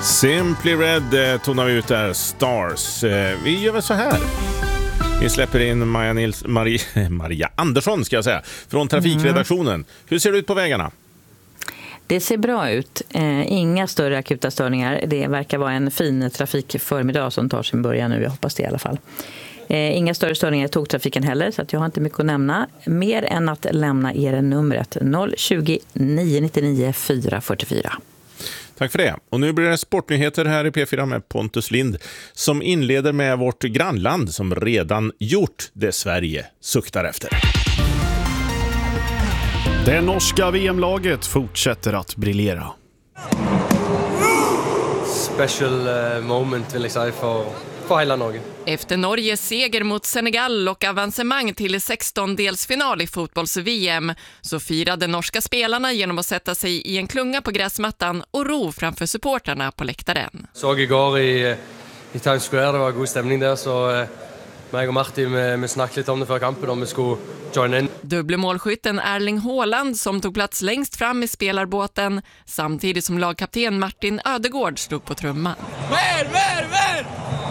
Simply Red tonar vi ut där, Stars. Vi gör väl så här. Vi släpper in Maria Andersson ska jag säga, från trafikredaktionen. Hur ser det ut på vägarna? Det ser bra ut. Inga större akuta störningar. Det verkar vara en fin trafikförmiddag som tar sin början nu. Jag hoppas det i alla fall. Inga större störningar i tågtrafiken heller, så att jag har inte mycket att nämna. Mer än att lämna er numret 020 999 444. Tack för det. Och nu blir det sportnyheter här i P4 med Pontus Lind som inleder med vårt grannland som redan gjort det Sverige suktar efter. Det norska VM-laget fortsätter att briljera. Special moment vill jag säga för hela Norge. Efter Norges seger mot Senegal och avancemang till 16-delsfinal i fotbolls-VM så firade norska spelarna genom att sätta sig i en klunga på gräsmattan och ro framför supporterna på läktaren. Såg igår i Times Square, det var god stämning där, så mig och Martin med snackade lite om det för kampen om vi skulle join in. Dubbelmålskytten Erling Haaland som tog plats längst fram i spelarbåten samtidigt som lagkapten Martin Ödegård slog på trumman. Mer!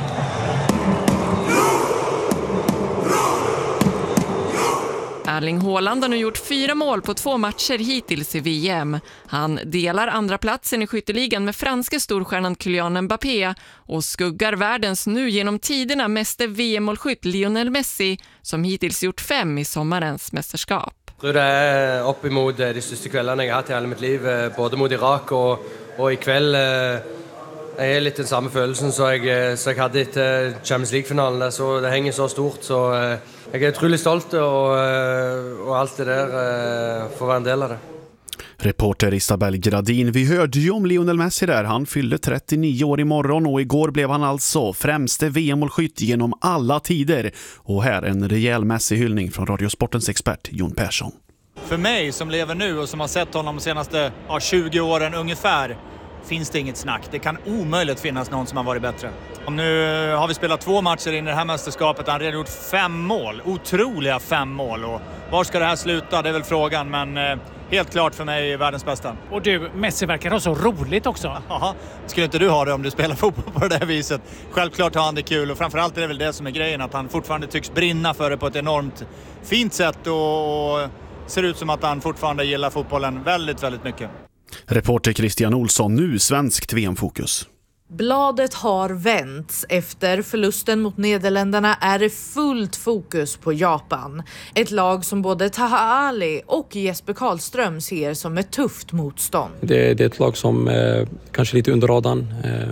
Erling Haaland har nu gjort 4 mål på 2 matcher hittills i VM. Han delar andra platsen i skytteligan med franska storstjärnan Kylian Mbappé och skuggar världens nu genom tiderna meste VM-målskytt Lionel Messi som hittills gjort 5 i sommarens mästerskap. Jag tror det är uppemot de största kvällarna jag har haft i hela mitt liv, både mot Irak och ikväll. Jag är lite den samma känslan så jag hade inte Champions League-finalen där, så det hänger så stort, så jag är otroligt stolt och allt det där får vara en del av det. Reporter Isabel Gradin, vi hörde ju om Lionel Messi där. Han fyllde 39 år imorgon och igår blev han alltså främste VM-målskytt genom alla tider. Och här en rejäl Messi-hyllning från Radiosportens expert Jon Persson. För mig som lever nu och som har sett honom de senaste 20 åren ungefär, finns det inget snack. Det kan omöjligt finnas någon som har varit bättre. Och nu har vi spelat 2 matcher in i det här mästerskapet. Han har redan gjort 5 mål. Otroliga 5 mål. Och var ska det här sluta? Det är väl frågan. Men helt klart för mig världens bästa. Och du, Messi verkar ha så roligt också. Jaha, skulle inte du ha det om du spelar fotboll på det där viset? Självklart har han det kul. Och framförallt är det väl det som är grejen. Att han fortfarande tycks brinna för det på ett enormt fint sätt. Och ser ut som att han fortfarande gillar fotbollen väldigt, väldigt mycket. Reporter Christian Olsson, nu svenskt VM-fokus. Bladet har vänts. Efter förlusten mot Nederländerna är det fullt fokus på Japan. Ett lag som både Taha Ali och Jesper Karlström ser som ett tufft motstånd. Det är ett lag som kanske lite under radarn.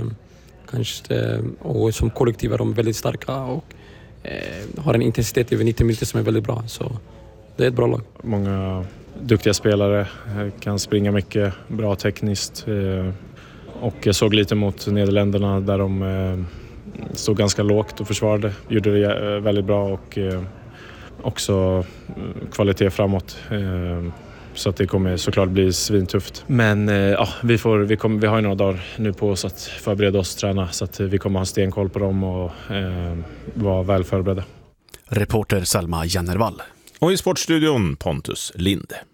Och som kollektiv är de väldigt starka och har en intensitet över 90 minuter som är väldigt bra. Så det är ett bra lag. Många duktiga spelare, kan springa mycket, bra tekniskt. Och jag såg lite mot Nederländerna där de stod ganska lågt och försvarade. Gjorde det väldigt bra och också kvalitet framåt. Så att det kommer såklart bli svintufft. Men ja, vi har ju några dagar nu på oss att förbereda oss och träna. Så att vi kommer ha stenkoll på dem och vara väl förberedda. Reporter Selma Jennervall. Och i sportstudion Pontus Lind.